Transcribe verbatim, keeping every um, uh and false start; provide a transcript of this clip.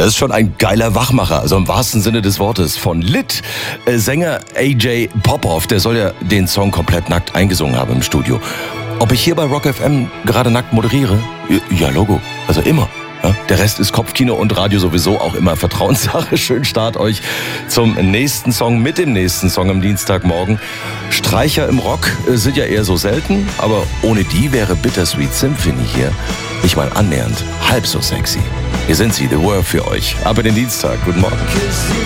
Das ist schon ein geiler Wachmacher, also im wahrsten Sinne des Wortes. Von Lit, äh, Sänger A J Popov, der soll ja den Song komplett nackt eingesungen haben im Studio. Ob ich hier bei Rock F M gerade nackt moderiere? Ja, Logo, also immer. Ja, der Rest ist Kopfkino und Radio sowieso auch immer Vertrauenssache. Schönen Start euch zum nächsten Song mit dem nächsten Song am Dienstagmorgen. Streicher im Rock sind ja eher so selten, aber ohne die wäre Bittersweet Symphony hier nicht mal annähernd halb so sexy. Hier sind sie, The Word für euch. Ab in den Dienstag. Guten Morgen.